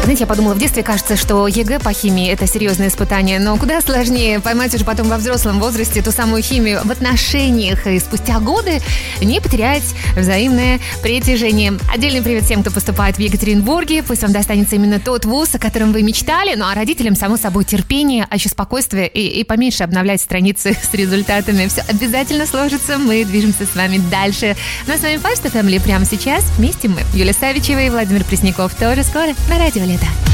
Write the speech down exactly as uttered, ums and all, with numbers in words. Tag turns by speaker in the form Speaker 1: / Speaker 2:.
Speaker 1: Знаете, я подумала, в детстве кажется, что ЕГЭ по химии – это серьезное испытание, но куда сложнее поймать уже потом во взрослом возрасте ту самую химию в отношениях и спустя годы не потерять взаимное притяжение. Отдельный привет всем, кто поступает в Екатеринбурге. Пусть вам достанется именно тот вуз, о котором вы мечтали. Ну а родителям, само собой, терпение, а еще спокойствие и, и поменьше обновлять страницы с результатами. Все обязательно сложится. Мы движемся с вами дальше. Ну а с вами Фаста Фэмили прямо сейчас. Вместе мы, Юлия Савичева и Владимир Пресняков. Тоже скоро на Радио Лето.